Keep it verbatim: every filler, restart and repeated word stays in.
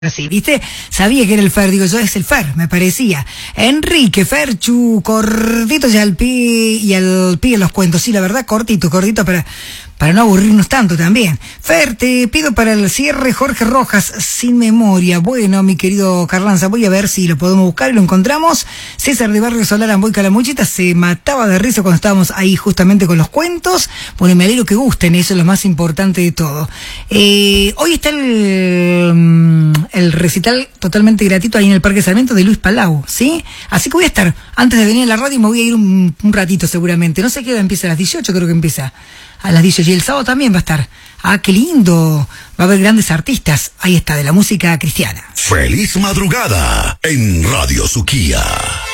Así, ¿viste? Sabía que era el Fer, digo yo, es el Fer, me parecía. Enrique Ferchu, cortito y al pie, y al pie los cuentos, sí, la verdad, cortito, cortito para, para no aburrirnos tanto también. Fer, te pido para el cierre Jorge Rojas, Sin Memoria. Bueno, mi querido Carlanza, voy a ver si lo podemos buscar y lo encontramos. César de Barrio Solar, Amboy Calamuchita, se mataba de risa cuando estábamos ahí justamente con los cuentos. Bueno, me alegro que gusten, eso es lo más importante de todo. Eh, hoy está el... el recital totalmente gratuito ahí en el Parque Sarmiento de Luis Palau, ¿sí? Así que voy a estar, antes de venir a la radio me voy a ir un, un ratito seguramente, no sé qué hora empieza, a las dieciocho creo que empieza, a las dieciocho, y el sábado también va a estar. Ah, qué lindo, va a haber grandes artistas, ahí está, de la música cristiana. Feliz madrugada en Radio Suquía.